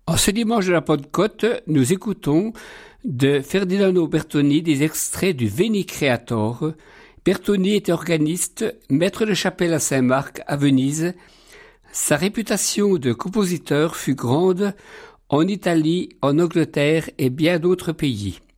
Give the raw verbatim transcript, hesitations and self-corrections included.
En ce dimanche de la Pentecôte, nous écoutons de Ferdinando Bertoni des extraits du Veni Creator. Bertoni était organiste, maître de chapelle à Saint-Marc, à Venise. Sa réputation de compositeur fut grande en Italie, en Angleterre et bien d'autres pays.